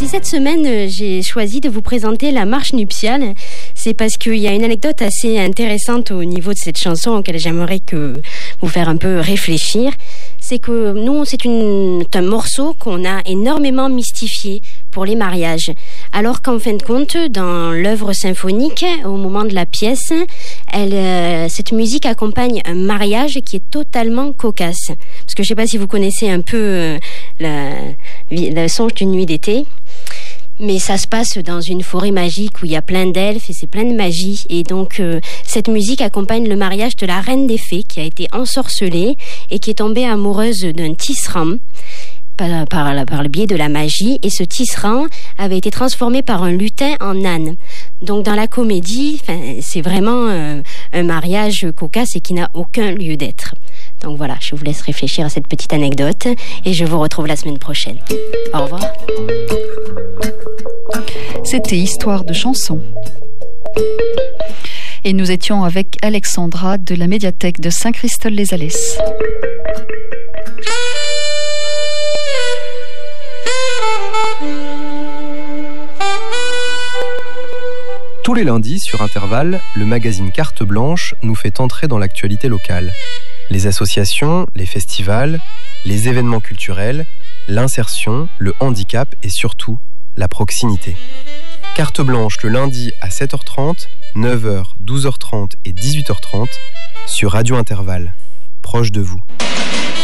cette semaine, j'ai choisi de vous présenter la marche nuptiale. C'est parce qu'il y a une anecdote assez intéressante au niveau de cette chanson auquel j'aimerais que vous faire un peu réfléchir. C'est que nous, c'est un morceau qu'on a énormément mystifié pour les mariages. Alors qu'en fin de compte, dans l'œuvre symphonique, au moment de la pièce, cette musique accompagne un mariage qui est totalement cocasse. Parce que je ne sais pas si vous connaissez un peu le songe d'une nuit d'été. Mais ça se passe dans une forêt magique où il y a plein d'elfes et c'est plein de magie. Et donc, cette musique accompagne le mariage de la reine des fées qui a été ensorcelée et qui est tombée amoureuse d'un tisserand par le biais de la magie. Et ce tisserand avait été transformé par un lutin en âne. Donc, dans la comédie, c'est vraiment un mariage cocasse et qui n'a aucun lieu d'être. Donc voilà, je vous laisse réfléchir à cette petite anecdote et je vous retrouve la semaine prochaine. Au revoir. C'était Histoire de chansons. Et nous étions avec Alexandra de la médiathèque de Saint-Christol-les-Alès. Tous les lundis sur Intervalle, le magazine Carte Blanche nous fait entrer dans l'actualité locale. Les associations, les festivals, les événements culturels, l'insertion, le handicap et surtout la proximité. Carte Blanche le lundi à 7h30, 9h, 12h30 et 18h30 sur Radio Intervalle, proche de vous.